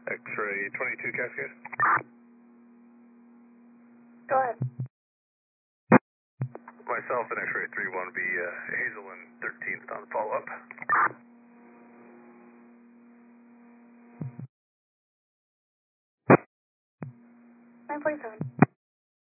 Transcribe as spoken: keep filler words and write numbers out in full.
X-ray twenty-two Cascade. Go ahead. Myself and X-ray three one B, uh, Hazel and thirteenth on follow-up. nine forty-seven.